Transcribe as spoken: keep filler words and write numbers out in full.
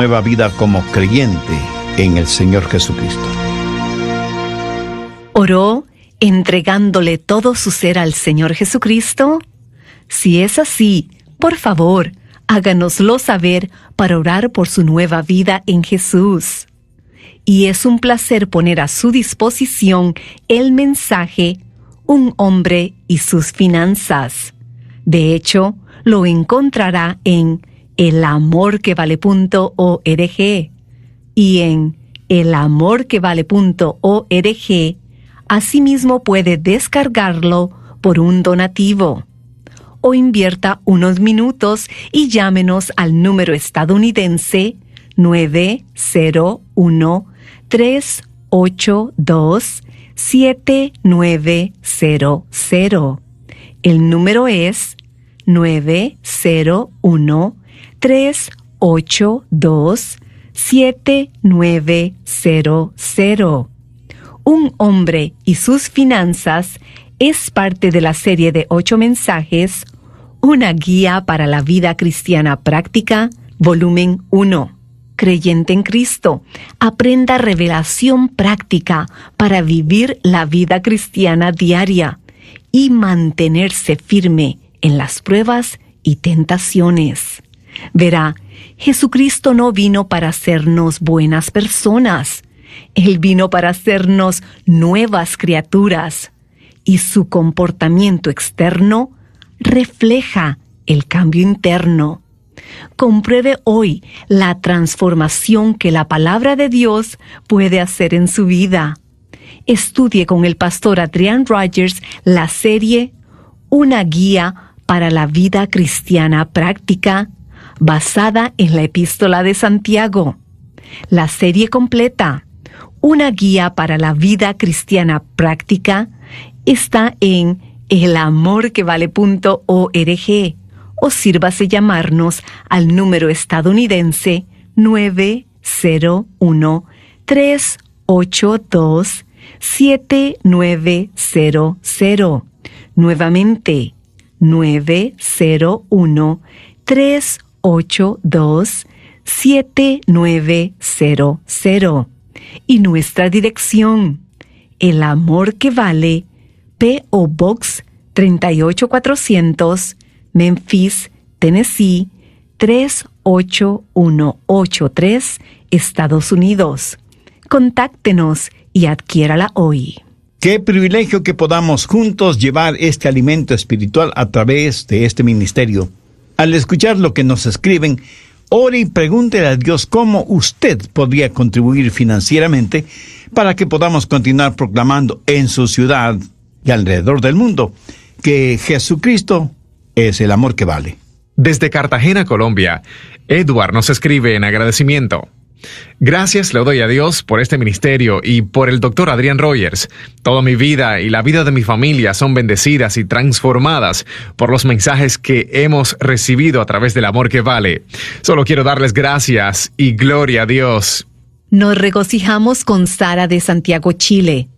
nueva vida como creyente en el Señor Jesucristo. ¿Oró entregándole todo su ser al Señor Jesucristo? Si es así, por favor, háganoslo saber para orar por su nueva vida en Jesús. Y es un placer poner a su disposición el mensaje Un hombre y sus finanzas. De hecho, lo encontrará en el amor que vale punto org y en el amor que vale punto org. Asimismo puede descargarlo por un donativo. O invierta unos minutos y llámenos al número estadounidense nueve cero uno, tres ocho dos, siete nueve cero cero. El número es nueve cero uno, tres ocho dos, siete nueve cero cero. Un hombre y sus finanzas es parte de la serie de ocho mensajes, Una guía para la vida cristiana práctica, volumen uno. Creyente en Cristo, aprenda revelación práctica para vivir la vida cristiana diaria y mantenerse firme en las pruebas y tentaciones. Verá, Jesucristo no vino para hacernos buenas personas. Él vino para hacernos nuevas criaturas, y su comportamiento externo refleja el cambio interno. Compruebe hoy la transformación que la palabra de Dios puede hacer en su vida. Estudie con el pastor Adrian Rogers la serie Una guía para la vida cristiana práctica, basada en la epístola de Santiago. La serie completa, Una guía para la vida cristiana práctica, está en el amor que vale punto org o sírvase llamarnos al número estadounidense nueve cero uno, tres ocho dos, siete nueve cero cero. Nuevamente, nueve cero uno, tres ocho dos, siete nueve cero cero. Y nuestra dirección, El Amor que Vale, P O Box tres ocho cuatrocientos, Memphis, Tennessee, tres ocho uno ocho tres, Estados Unidos. Contáctenos y adquiérala hoy. Qué privilegio que podamos juntos llevar este alimento espiritual a través de este ministerio. Al escuchar lo que nos escriben, ore y pregúntele a Dios cómo usted podría contribuir financieramente para que podamos continuar proclamando en su ciudad y alrededor del mundo que Jesucristo es el amor que vale. Desde Cartagena, Colombia, Edward nos escribe en agradecimiento. Gracias le doy a Dios por este ministerio y por el doctor Adrian Rogers. Toda mi vida y la vida de mi familia son bendecidas y transformadas por los mensajes que hemos recibido a través del amor que vale. Solo quiero darles gracias y gloria a Dios. Nos regocijamos con Sara de Santiago, Chile.